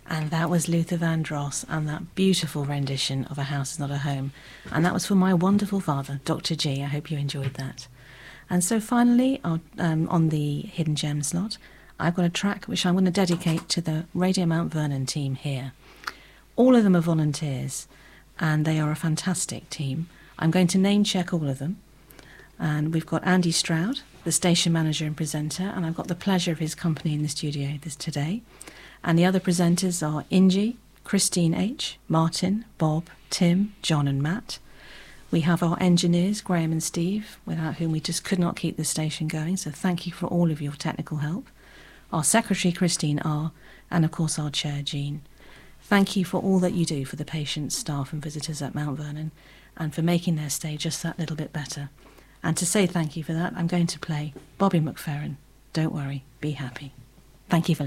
And that was Luther Vandross and that beautiful rendition of A House Is Not a Home. And that was for my wonderful father, Dr. G. I hope you enjoyed that. And so finally, on the Hidden Gem slot, I've got a track which I'm going to dedicate to the Radio Mount Vernon team here. All of them are volunteers, and they are a fantastic team. I'm going to name check all of them. And we've got Andy Stroud, the station manager and presenter, and I've got the pleasure of his company in the studio today. And the other presenters are Ingie, Christine H., Martin, Bob, Tim, John and Matt. We have our engineers, Graham and Steve, without whom we just could not keep the station going, so thank you for all of your technical help. Our secretary, Christine R., and of course our chair, Jean. Thank you for all that you do for the patients, staff and visitors at Mount Vernon, and for making their stay just that little bit better. And to say thank you for that, I'm going to play Bobby McFerrin, Don't Worry, Be Happy. Thank you for listening.